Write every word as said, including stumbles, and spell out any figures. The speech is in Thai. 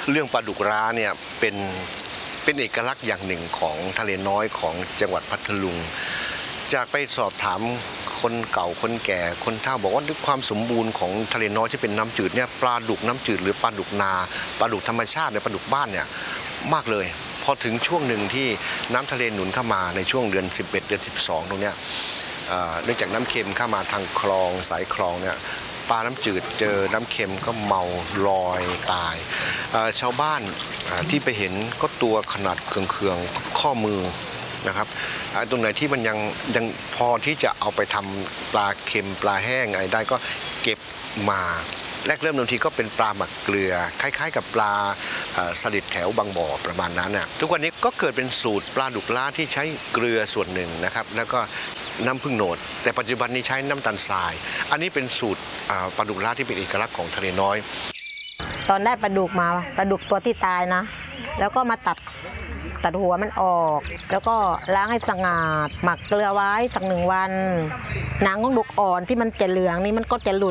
เรื่องปลาดุกร้าเนี่ยเป็นเป็นเอกลักษณ์อย่างหนึ่งของทะเลน้อยของจังหวัดพัทลุงจากไปสอบถามคนเก่าคนแก่คนเฒ่าบอกว่าด้วยความสมบูรณ์ของทะเลน้อยที่เป็นน้ำจืดเนี่ยปลาดุกน้ำจืดหรือปลาดุกนาปลาดุกธรรมชาติเนี่ยปลาดุกบ้านเนี่ยมากเลยพอถึงช่วงหนึ่งที่น้ำทะเลหนุนเข้ามาในช่วงเดือนสิบเอ็ดเดือนสิบสองตรงเนี้ยเนื่องจากน้ำเค็มเข้ามาทางคลองสายคลองเนี่ยปลาน้ำจืดเจอน้ำเค็มก็เมาลอยตายชาวบ้านที่ไปเห็นก็ตัวขนาดเคืองๆข้อมือนะครับตรงไหนที่มันยังยังพอที่จะเอาไปทำปลาเค็มปลาแห้งอะไรได้ก็เก็บมาแรกเริ่มบางทีก็เป็นปลาหมักเกลือคล้ายๆกับปลาสลิดแถวบางบ่อประมาณนั้นน่ะทุกวันนี้ก็เกิดเป็นสูตรปลาดุกล้าที่ใช้เกลือส่วนหนึ่งนะครับแล้วก็น้ำผึ้งโหนดแต่ปัจจุบันนี้ใช้น้ำตาลทรายอันนี้เป็นสูตรปลาดุกล้าที่เป็นเอกลักษณ์ของทะเลน้อยตอนได้ปลาดุกมาปลาดุกตัวที่ตายนะแล้วก็มาตัดตัดหัวมันออกแล้วก็ล้างให้สะอาดหมักเกลือไว้สักหนึ่งวันหนังของดุกอ่อนที่มันจะเหลืองนี่มันก็จะหลุด